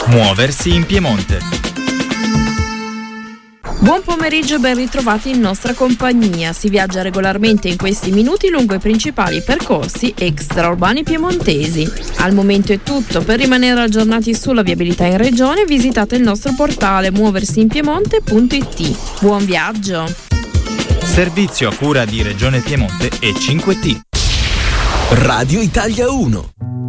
Muoversi in Piemonte. Buon pomeriggio e ben ritrovati in nostra compagnia. Si viaggia regolarmente in questi minuti lungo i principali percorsi extraurbani piemontesi. Al momento è tutto. Per rimanere aggiornati sulla viabilità in regione visitate il nostro portale muoversiinpiemonte.it. Buon viaggio! Servizio a cura di Regione Piemonte e 5T. Radio Italia 1.